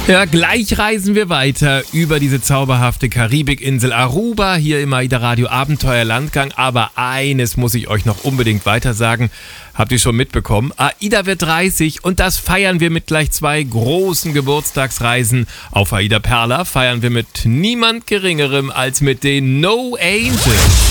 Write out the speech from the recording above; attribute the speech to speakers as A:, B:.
A: Ja, gleich reisen wir weiter über diese zauberhafte Karibikinsel Aruba hier im AIDA Radio Abenteuerlandgang. Aber eines muss ich euch noch unbedingt weiter sagen. Habt ihr schon mitbekommen? AIDA wird 30 und das feiern wir mit gleich 2 großen Geburtstagsreisen. Auf AIDA Perla feiern wir mit niemand Geringerem als mit den No Angels.